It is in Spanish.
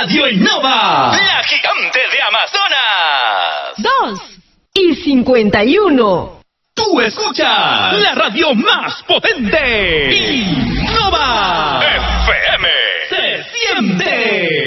Radio Innova. La gigante de Amazonas. 2:51. Tú escuchas la radio más potente.